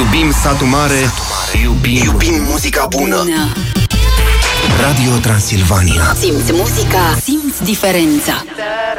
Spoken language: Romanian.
Iubim satul mare, iubim muzica bună. Radio Transilvania. Simți muzica, simți diferența.